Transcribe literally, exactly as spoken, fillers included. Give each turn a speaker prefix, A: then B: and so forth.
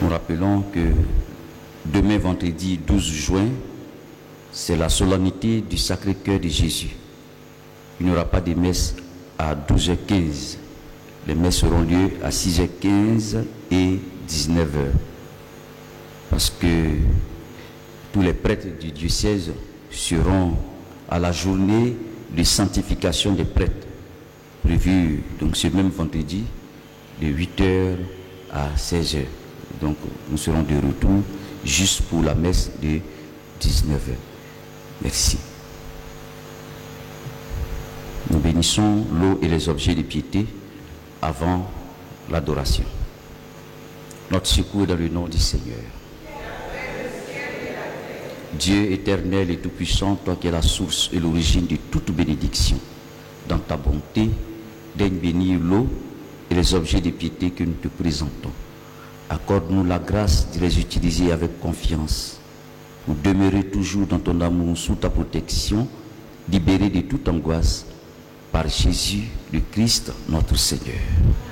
A: Nous rappelons que demain, vendredi douze juin, c'est la solennité du Sacré-Cœur de Jésus. Il n'y aura pas de messe à douze heures quinze. Les messes auront lieu à six heures quinze et dix-neuf heures. Parce que tous les prêtres du diocèse seront à la journée de sanctification des prêtres, prévue donc ce même vendredi de huit heures à seize heures. Donc nous serons de retour juste pour la messe de dix-neuf heures. Merci. Nous bénissons l'eau et les objets de piété avant l'adoration. Notre secours est dans le nom du Seigneur. Dieu éternel et tout-puissant, toi qui es la source et l'origine de toute bénédiction, dans ta bonté, daigne bénir l'eau et les objets de piété que nous te présentons. Accorde-nous la grâce de les utiliser avec confiance, pour demeurer toujours dans ton amour, sous ta protection, libérés de toute angoisse, par Jésus le Christ notre Seigneur.